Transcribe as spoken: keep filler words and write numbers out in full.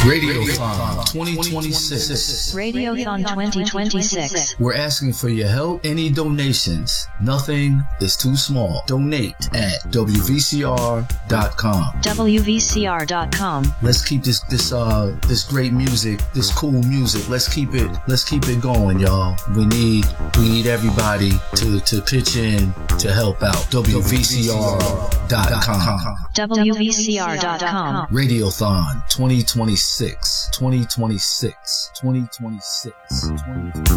Radiothon twenty twenty-six. Radiothon twenty twenty-six. We're asking for your help. Any donations. Nothing is too small. Donate at W V C R dot com. W V C R dot com. Let's keep this this uh this great music, this cool music. Let's keep it let's keep it going, y'all. We need we need everybody to to pitch in to help out. W V C R dot com. W V C R dot com. Radiothon twenty twenty-six. twenty twenty-six. twenty twenty-six. twenty twenty-six.